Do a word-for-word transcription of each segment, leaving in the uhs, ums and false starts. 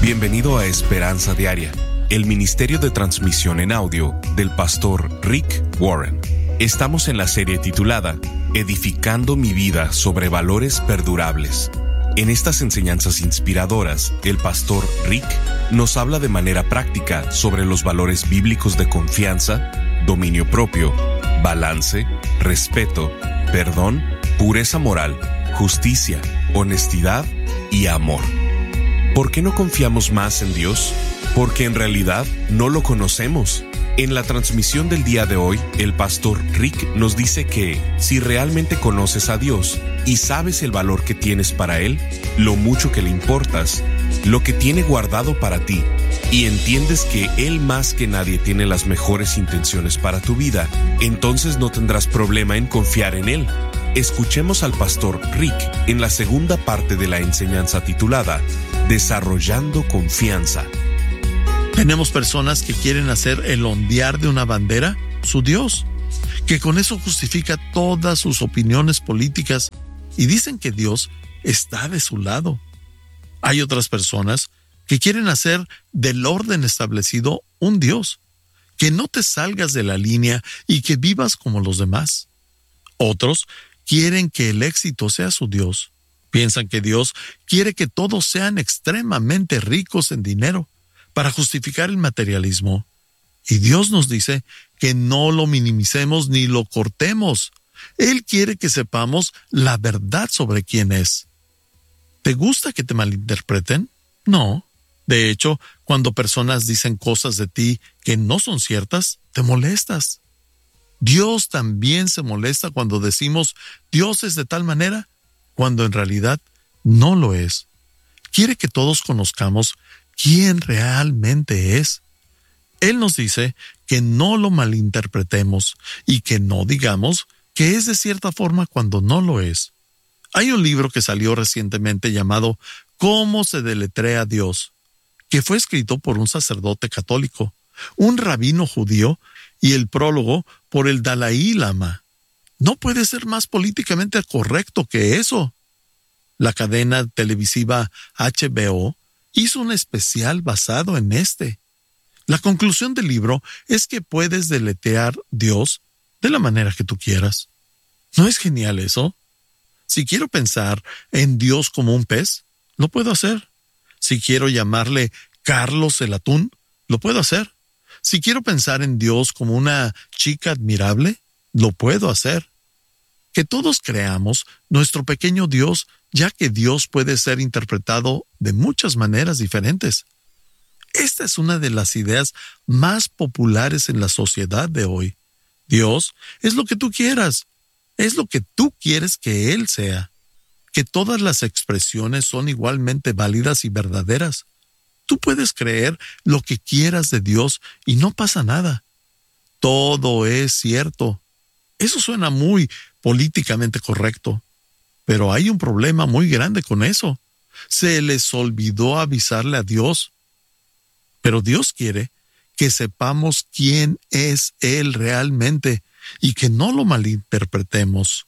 Bienvenido a Esperanza Diaria, el ministerio de transmisión en audio del pastor Rick Warren. Estamos en la serie titulada Edificando mi vida sobre valores perdurables. En estas enseñanzas inspiradoras, el pastor Rick nos habla de manera práctica sobre los valores bíblicos de confianza, dominio propio, balance, respeto, perdón, pureza moral, justicia, honestidad y amor. ¿Por qué no confiamos más en Dios? Porque en realidad no lo conocemos. En la transmisión del día de hoy, el pastor Rick nos dice que si realmente conoces a Dios y sabes el valor que tienes para Él, lo mucho que le importas, lo que tiene guardado para ti, y entiendes que Él más que nadie tiene las mejores intenciones para tu vida, entonces no tendrás problema en confiar en Él. Escuchemos al pastor Rick en la segunda parte de la enseñanza titulada Desarrollando Confianza. Tenemos personas que quieren hacer el ondear de una bandera su Dios, que con eso justifica todas sus opiniones políticas y dicen que Dios está de su lado. Hay otras personas que quieren hacer del orden establecido un Dios, que no te salgas de la línea y que vivas como los demás. Otros quieren que el éxito sea su Dios. Piensan que Dios quiere que todos sean extremadamente ricos en dinero para justificar el materialismo. Y Dios nos dice que no lo minimicemos ni lo cortemos. Él quiere que sepamos la verdad sobre quién es. ¿Te gusta que te malinterpreten? No. De hecho, cuando personas dicen cosas de ti que no son ciertas, te molestas. Dios también se molesta cuando decimos Dios es de tal manera, cuando en realidad no lo es. Quiere que todos conozcamos quién realmente es. Él nos dice que no lo malinterpretemos y que no digamos que es de cierta forma cuando no lo es. Hay un libro que salió recientemente llamado ¿Cómo se deletrea Dios?, que fue escrito por un sacerdote católico, un rabino judío y el prólogo por el Dalai Lama. No puede ser más políticamente correcto que eso. La cadena televisiva H B O hizo un especial basado en este. La conclusión del libro es que puedes deletrear Dios de la manera que tú quieras. ¿No es genial eso? Si quiero pensar en Dios como un pez, lo puedo hacer. Si quiero llamarle Carlos el atún, lo puedo hacer. Si quiero pensar en Dios como una chica admirable, lo puedo hacer. Que todos creamos nuestro pequeño Dios, ya que Dios puede ser interpretado de muchas maneras diferentes. Esta es una de las ideas más populares en la sociedad de hoy. Dios es lo que tú quieras, es lo que tú quieres que Él sea. Que todas las expresiones son igualmente válidas y verdaderas. Tú puedes creer lo que quieras de Dios y no pasa nada. Todo es cierto. Eso suena muy políticamente correcto, pero hay un problema muy grande con eso. Se les olvidó avisarle a Dios. Pero Dios quiere que sepamos quién es Él realmente y que no lo malinterpretemos.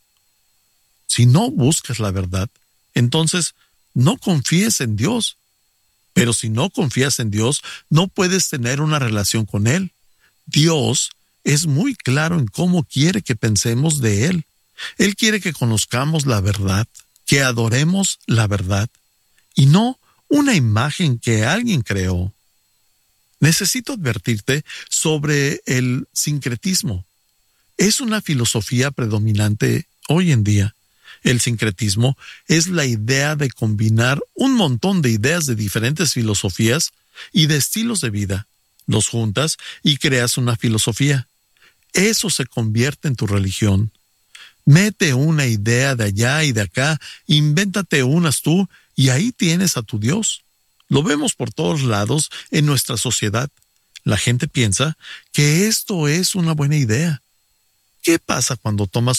Si no buscas la verdad, entonces no confíes en Dios. Pero si no confías en Dios, no puedes tener una relación con Él. Dios es muy claro en cómo quiere que pensemos de Él. Él quiere que conozcamos la verdad, que adoremos la verdad, y no una imagen que alguien creó. Necesito advertirte sobre el sincretismo. Es una filosofía predominante hoy en día. El sincretismo es la idea de combinar un montón de ideas de diferentes filosofías y de estilos de vida. Los juntas y creas una filosofía. Eso se convierte en tu religión. Mete una idea de allá y de acá, invéntate unas tú y ahí tienes a tu Dios. Lo vemos por todos lados en nuestra sociedad. La gente piensa que esto es una buena idea. ¿Qué pasa cuando tomas